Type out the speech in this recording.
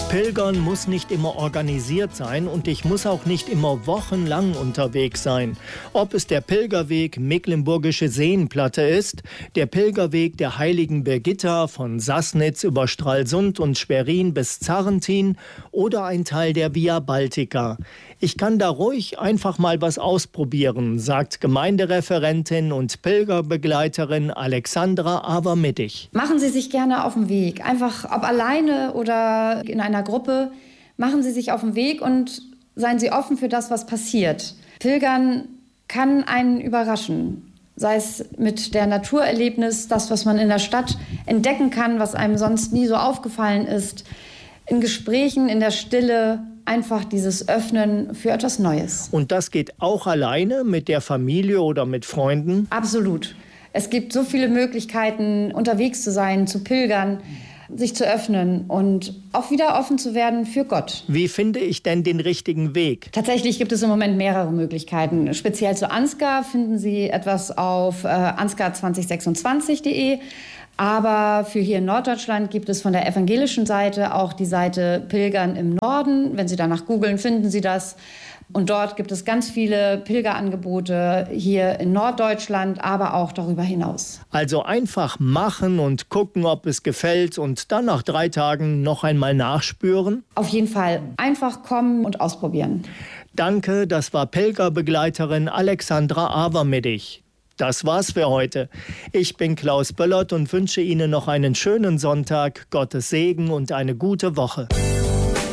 Pilgern muss nicht immer organisiert sein und ich muss auch nicht immer wochenlang unterwegs sein. Ob es der Pilgerweg Mecklenburgische Seenplatte ist, der Pilgerweg der heiligen Birgitta von Sassnitz über Stralsund und Schwerin bis Zarrentin oder ein Teil der Via Baltica. Ich kann da ruhig einfach mal was ausprobieren, sagt Gemeindereferentin und Pilgerbegleiterin Alexandra Avermittig. Machen Sie sich gerne auf den Weg, einfach ob alleine oder in einer Gruppe, machen Sie sich auf den Weg und seien Sie offen für das, was passiert. Pilgern kann einen überraschen, sei es mit der Naturerlebnis, das, was man in der Stadt entdecken kann, was einem sonst nie so aufgefallen ist, in Gesprächen, in der Stille, einfach dieses Öffnen für etwas Neues. Und das geht auch alleine mit der Familie oder mit Freunden? Absolut. Es gibt so viele Möglichkeiten, unterwegs zu sein, zu pilgern, sich zu öffnen und auch wieder offen zu werden für Gott. Wie finde ich denn den richtigen Weg? Tatsächlich gibt es im Moment mehrere Möglichkeiten. Speziell zu Ansgar finden Sie etwas auf ansgar2026.de. Aber für hier in Norddeutschland gibt es von der evangelischen Seite auch die Seite Pilgern im Norden. Wenn Sie danach googeln, finden Sie das. Und dort gibt es ganz viele Pilgerangebote hier in Norddeutschland, aber auch darüber hinaus. Also einfach machen und gucken, ob es gefällt und dann nach 3 Tagen noch einmal nachspüren? Auf jeden Fall einfach kommen und ausprobieren. Danke, das war Pilgerbegleiterin Alexandra Avermittig. Das war's für heute. Ich bin Klaus Böllert und wünsche Ihnen noch einen schönen Sonntag, Gottes Segen und eine gute Woche.